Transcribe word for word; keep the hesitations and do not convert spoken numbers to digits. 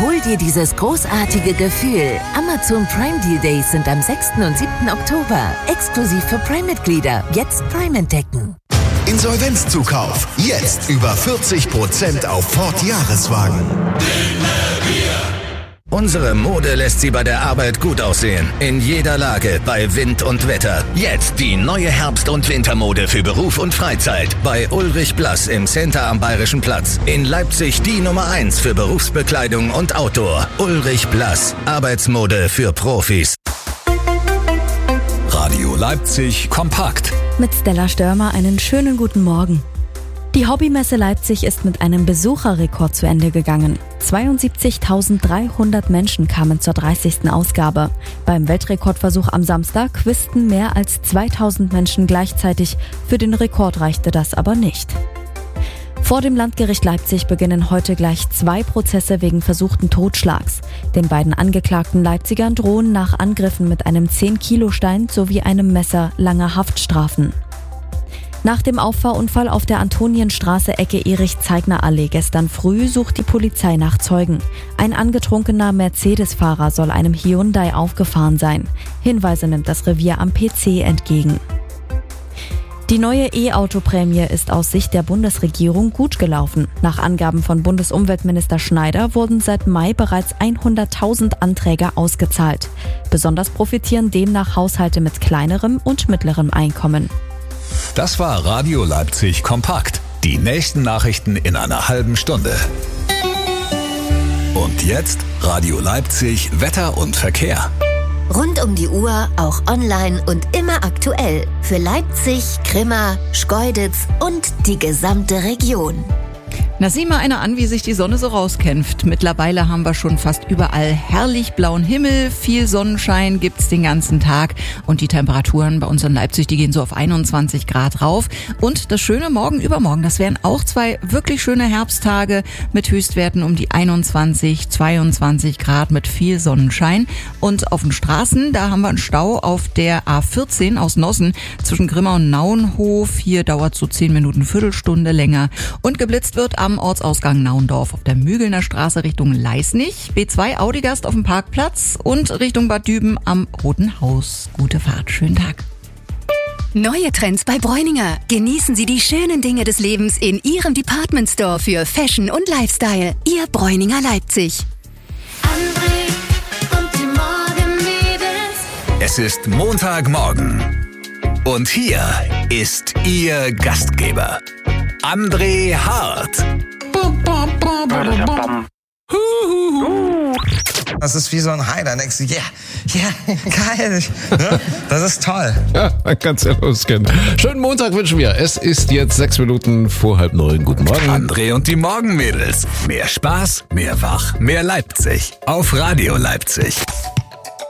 Hol dir dieses großartige Gefühl. Amazon Prime Deal Days sind am sechsten und siebten Oktober. Exklusiv für Prime-Mitglieder. Jetzt Prime entdecken. Insolvenzzukauf. Jetzt über vierzig Prozent auf Ford Jahreswagen. Unsere Mode lässt Sie bei der Arbeit gut aussehen. In jeder Lage, bei Wind und Wetter. Jetzt die neue Herbst- und Wintermode für Beruf und Freizeit. Bei Ulrich Blass im Center am Bayerischen Platz. In Leipzig die Nummer eins für Berufsbekleidung und Outdoor. Ulrich Blass. Arbeitsmode für Profis. Radio Leipzig kompakt. Mit Stella Störmer einen schönen guten Morgen. Die Hobbymesse Leipzig ist mit einem Besucherrekord zu Ende gegangen. zweiundsiebzigtausenddreihundert Menschen kamen zur dreißigsten Ausgabe. Beim Weltrekordversuch am Samstag quizten mehr als zweitausend Menschen gleichzeitig. Für den Rekord reichte das aber nicht. Vor dem Landgericht Leipzig beginnen heute gleich zwei Prozesse wegen versuchten Totschlags. Den beiden angeklagten Leipzigern drohen nach Angriffen mit einem zehn-Kilo-Stein sowie einem Messer lange Haftstrafen. Nach dem Auffahrunfall auf der Antonienstraße Ecke Erich-Zeigner-Allee gestern früh sucht die Polizei nach Zeugen. Ein angetrunkener Mercedes-Fahrer soll einem Hyundai aufgefahren sein. Hinweise nimmt das Revier am P C entgegen. Die neue E-Auto-Prämie ist aus Sicht der Bundesregierung gut gelaufen. Nach Angaben von Bundesumweltminister Schneider wurden seit Mai bereits hunderttausend Anträge ausgezahlt. Besonders profitieren demnach Haushalte mit kleinerem und mittlerem Einkommen. Das war Radio Leipzig kompakt. Die nächsten Nachrichten in einer halben Stunde. Und jetzt Radio Leipzig Wetter und Verkehr. Rund um die Uhr, auch online und immer aktuell. Für Leipzig, Grimma, Schkeuditz und die gesamte Region. Na, sieh mal einer an, wie sich die Sonne so rauskämpft. Mittlerweile haben wir schon fast überall herrlich blauen Himmel, viel Sonnenschein gibt's den ganzen Tag und die Temperaturen bei uns in Leipzig, die gehen so auf einundzwanzig Grad rauf. Und das Schöne morgen übermorgen, das wären auch zwei wirklich schöne Herbsttage mit Höchstwerten um die einundzwanzig, zweiundzwanzig Grad mit viel Sonnenschein. Und auf den Straßen, da haben wir einen Stau auf der A vierzehn aus Nossen zwischen Grimma und Nauenhof. Hier dauert so zehn Minuten, Viertelstunde länger. Und geblitzt wird am Ortsausgang Nauendorf auf der Mügelner Straße Richtung Leisnig, B zwei Audigast auf dem Parkplatz und Richtung Bad Düben am Roten Haus. Gute Fahrt, schönen Tag. Neue Trends bei Bräuninger. Genießen Sie die schönen Dinge des Lebens in Ihrem Department Store für Fashion und Lifestyle. Ihr Bräuninger Leipzig. André und die Morgenmädels. Es ist Montagmorgen. Und hier ist Ihr Gastgeber, André Hart. Das ist wie so ein High, da denkst du, ja, yeah, ja, yeah, geil, ne? Das ist toll. Ja, man kann's ja losgehen. Schönen Montag wünschen wir. Es ist jetzt sechs Minuten vor halb neun. Guten Morgen. André und die Morgenmädels. Mehr Spaß, mehr Wach, mehr Leipzig. Auf Radio Leipzig.